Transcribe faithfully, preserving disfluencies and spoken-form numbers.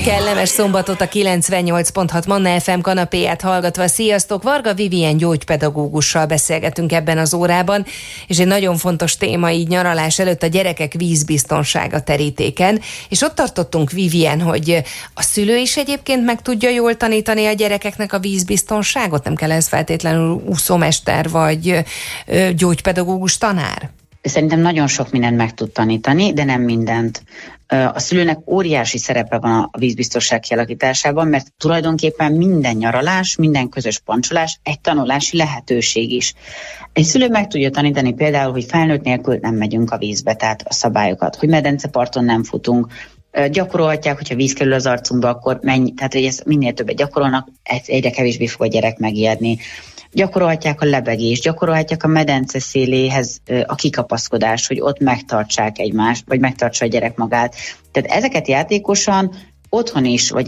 Kellemes szombatot a kilencvennyolc pont hat Manna ef em kanapéját hallgatva. Sziasztok! Varga Vivien gyógypedagógussal beszélgetünk ebben az órában, és egy nagyon fontos téma így nyaralás előtt a gyerekek vízbiztonsága terítéken, és ott tartottunk, Vivien, hogy a szülő is egyébként meg tudja jól tanítani a gyerekeknek a vízbiztonságot? Nem kell ez feltétlenül úszómester vagy gyógypedagógus tanár? Szerintem nagyon sok mindent meg tud tanítani, de nem mindent. A szülőnek óriási szerepe van a vízbiztonság kialakításában, mert tulajdonképpen minden nyaralás, minden közös pancsolás egy tanulási lehetőség is. Egy szülő meg tudja tanítani például, hogy felnőtt nélkül nem megyünk a vízbe, tehát a szabályokat, hogy medenceparton nem futunk, gyakorolhatják, hogyha víz kerül az arcunkba, akkor mennyi, tehát hogy ezt minél többet gyakorolnak, egyre kevésbé fog a gyerek megijedni. Gyakorolhatják a lebegést, gyakorolhatják a medence széléhez a kikapaszkodást, hogy ott megtartsák egymást, vagy megtartsa a gyerek magát. Tehát ezeket játékosan otthon is, vagy